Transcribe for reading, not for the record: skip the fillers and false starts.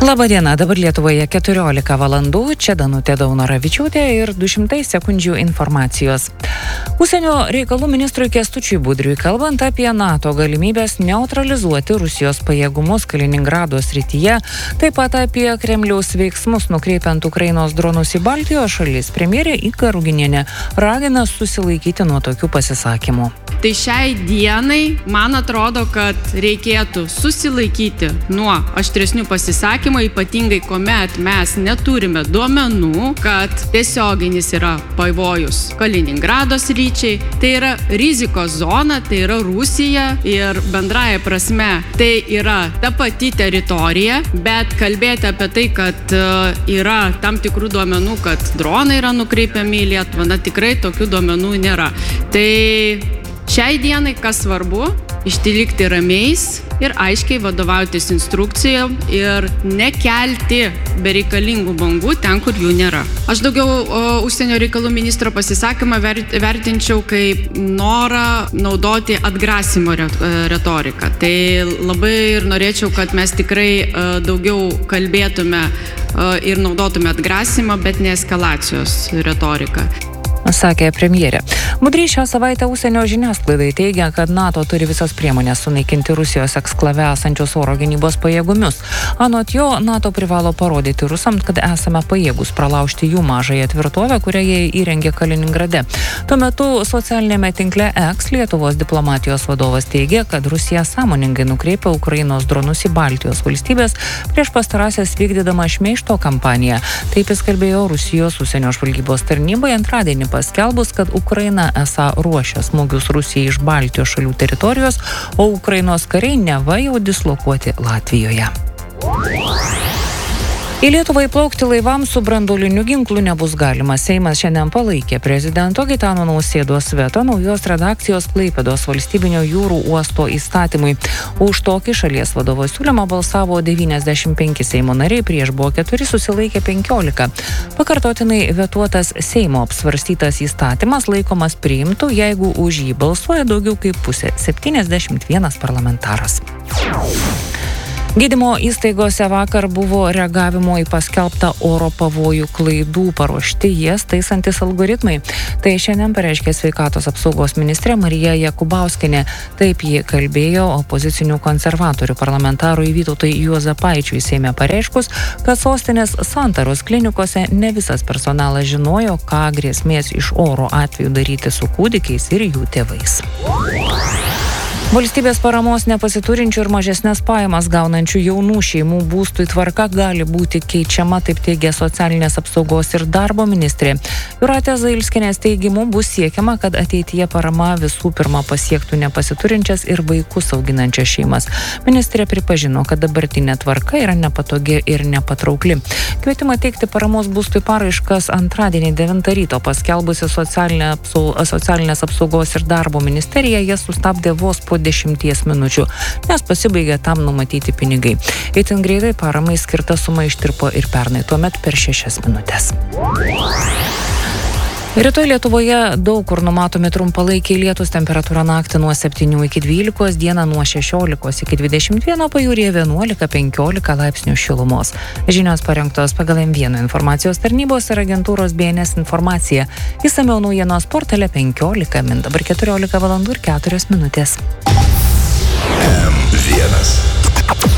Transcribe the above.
Labadiena, dabar Lietuvoje 14 valandų, čia Danutė Daunoravičiūtė ir 200 sekundžių informacijos. Užsienio reikalų ministrui Kęstučiui Budriui kalbant apie NATO galimybės neutralizuoti Rusijos pajėgumus Kaliningrado srityje, taip pat apie Kremliaus veiksmus nukreipiant Ukrainos dronus į Baltijos šalis, premjerė Inga Ruginienė ragina susilaikyti nuo tokių pasisakymų. Tai šiai dienai, man atrodo, kad reikėtų susilaikyti nuo aštresnių pasisakymų, ypatingai kuomet mes neturime duomenų, kad tiesioginis yra pavojus Kaliningrado sričiai, tai yra rizikos zona, tai yra Rusija ir bendraja prasme tai yra ta pati teritorija, bet kalbėti apie tai, kad yra tam tikrų duomenų, kad dronai yra nukreipiami į Lietuvą, tikrai tokių duomenų nėra. Tai šiai dienai, kas svarbu, išlikti ramiais ir aiškiai vadovautis instrukcijom ir nekelti bereikalingų bangų ten, kur jų nėra. Aš daugiau užsienio reikalų ministro pasisakymą vertinčiau kaip norą naudoti atgrasimo retoriką. Tai labai ir norėčiau, kad mes tikrai daugiau kalbėtume ir naudotume atgrasimą, bet ne eskalacijos retoriką. Sakė premjerė. Budrys šią savaitę užsienio žiniasklaidai teigia, kad NATO turi visas priemonės sunaikinti Rusijos eksklave esančius oro gynybos pajėgumus. Anot jo, NATO privalo parodyti rusams, kad esame pajėgus pralaužti jų mažąją tvirtovę, kurią jie įrengė Kaliningrade. Tuo metu socialinėme tinkle X Lietuvos diplomatijos vadovas teigia, kad Rusija sąmoningai nukreipia Ukrainos dronus į Baltijos valstybės prieš pastarąsias vykdydama šmeižto kampaniją. Taip jis kalbėjo Rusijos užsienio žvalgybos tarnybai antradienį paskelbus, kad Ukraina esą ruošia smūgius Rusijai iš Baltijos šalių teritorijos, o Ukrainos kariai neva jau dislokuoti Latvijoje. Į Lietuvą įplaukti laivams su branduoliniu ginklu nebus galima. Seimas šiandien palaikė prezidento Gitano Nausėdos veto naujos redakcijos Klaipėdos valstybinio jūrų uosto įstatymui. Už tokį šalies vadovo siūlymą balsavo 95 Seimo nariai, prieš buvo 4, susilaikė 15. Pakartotinai vetuotas Seimo apsvarstytas įstatymas laikomas priimtu, jeigu už jį balsuoja daugiau kaip pusė, 71 parlamentaras. Gydymo įstaigose vakar buvo reagavimo į paskelbtą oro pavojų klaidų paruošti jas taisantis algoritmai. Tai šiandien pareiškė sveikatos apsaugos ministrė Marija Jakubauskienė. Taip ji kalbėjo opozicinių konservatorių parlamentarui Vytautui Juozapaičiui Seime pareiškus, kad sostinės Santaros klinikose ne visas personalas žinojo, ką grėsmės iš oro atveju daryti su kūdikiais ir jų tėvais. Valstybės paramos nepasiturinčių ir mažesnės pajamas gaunančių jaunų šeimų būstui tvarka gali būti keičiama, taip teigia socialinės apsaugos ir darbo ministrė. Jūratės Zailskienės teigimu bus siekiama, kad ateityje parama visų pirma pasiektų nepasiturinčias ir vaikus auginančias šeimas. Ministrė pripažino, kad dabartinė tvarka yra nepatogi ir nepatraukli. Kvietimą teikti paramos būstui paraiškas antradienį 9 ryto paskelbusi socialinės apsaugos ir darbo ministerija jas sustabdė vos po 10 minučių, nes pasibaigė tam numatyti pinigai. Itin greitai paramai skirta suma ištirpo ir pernai, tuomet per 6 minutės. Rytoj Lietuvoje daug kur numatomi trumpalaikiai lietūs, temperatūra naktį nuo 7 iki 12, dieną nuo 16 iki 21, pajūryje 11-15 laipsnių šilumos. Žinios parengtos pagal M1 informacijos tarnybos ir agentūros BNS informacija. Išsamiau naujienos portale 15 min. Dabar 14 valandų ir 4 minutės. M1